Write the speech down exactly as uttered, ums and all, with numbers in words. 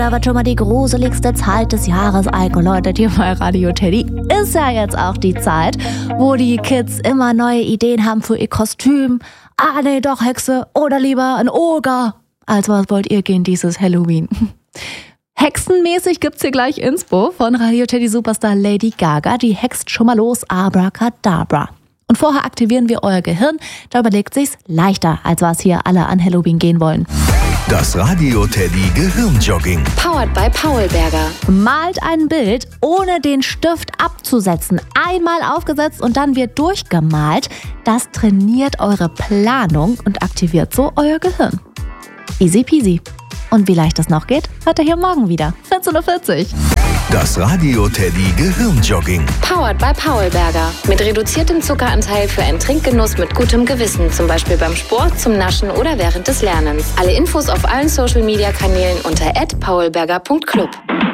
da wird schon mal die gruseligste Zeit des Jahres eingeläutet hier bei Radio Teddy. Ist ja jetzt auch die Zeit, wo die Kids immer neue Ideen haben für ihr Kostüm. Ah, nee, doch Hexe oder lieber ein Oger. Also was wollt ihr gehen dieses Halloween? Hexenmäßig gibt's hier gleich Inspo von Radio Teddy Superstar Lady Gaga. Die hext schon mal los, Abracadabra. Und vorher aktivieren wir euer Gehirn. Da überlegt sich's leichter, als was hier alle an Halloween gehen wollen. Das Radio Teddy Gehirnjogging. Powered by Paulberger. Malt ein Bild, ohne den Stift abzusetzen. Einmal aufgesetzt und dann wird durchgemalt. Das trainiert eure Planung und aktiviert so euer Gehirn. Easy peasy. Und wie leicht das noch geht, hört ihr hier morgen wieder. vierzehn Uhr vierzig. Das Radio Teddy Gehirnjogging. Powered by Paulberger. Mit reduziertem Zuckeranteil für einen Trinkgenuss mit gutem Gewissen. Zum Beispiel beim Sport, zum Naschen oder während des Lernens. Alle Infos auf allen Social Media Kanälen unter at paulberger punkt club.